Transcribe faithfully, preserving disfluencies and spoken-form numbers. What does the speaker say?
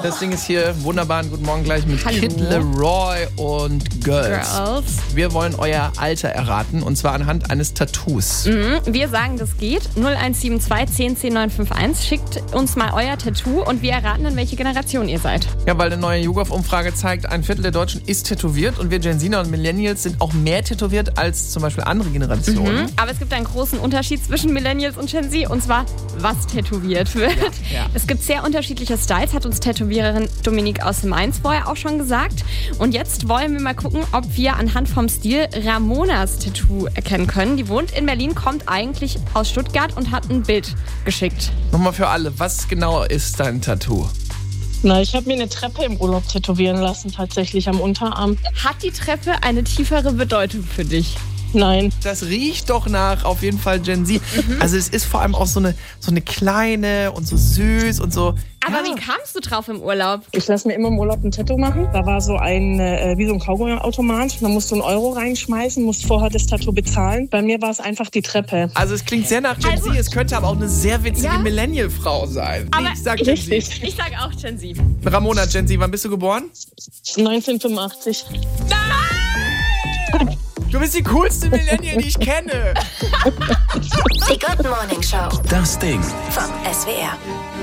Das Ding ist hier wunderbar. Guten Morgen gleich mit Hallo. Kid Leroy und Girls. Girls. Wir wollen euer Alter erraten und zwar anhand eines Tattoos. Mhm. Wir sagen, das geht. null eins sieben zwei zehn zehn neun fünf eins. Schickt uns mal euer Tattoo und wir erraten dann, welche Generation ihr seid. Ja, weil eine neue YouGov-Umfrage zeigt, ein Viertel der Deutschen ist tätowiert und wir Gen Z und Millennials sind auch mehr tätowiert als zum Beispiel andere Generationen. Mhm. Aber es gibt einen großen Unterschied zwischen Millennials und Gen Z und zwar, was tätowiert wird. Ja, ja. Es gibt sehr unterschiedliche Styles, hat uns Tätowiererin Dominique aus Mainz vorher auch schon gesagt. Und jetzt wollen wir mal gucken, ob wir anhand vom Stil Ramonas Tattoo erkennen können. Die wohnt in Berlin, kommt eigentlich aus Stuttgart und hat ein Bild geschickt. Nochmal für alle, was genau ist dein Tattoo? Na, ich habe mir eine Treppe im Urlaub tätowieren lassen, tatsächlich am Unterarm. Hat die Treppe eine tiefere Bedeutung für dich? Nein. Das riecht doch nach auf jeden Fall Gen Z. Mhm. Also es ist vor allem auch so eine, so eine kleine und so süß und so. Aber ja. wie kamst du drauf im Urlaub? Ich lasse mir immer im Urlaub ein Tattoo machen. Da war so ein, äh, wie so ein Kaugummi-Automat. Da musst du einen Euro reinschmeißen, musst vorher das Tattoo bezahlen. Bei mir war es einfach die Treppe. Also es klingt sehr nach Gen Also, Z, es könnte aber auch eine sehr witzige ja? Millennial-Frau sein. Aber ich sag Gen Richtig. Z. Ich sag auch Gen Z. Ramona, Gen Z, wann bist du geboren? neunzehnhundertfünfundachtzig. Nein! Du bist die coolste Millennial, die ich kenne. Die Good Morning Show. Das Ding. Vom S W R.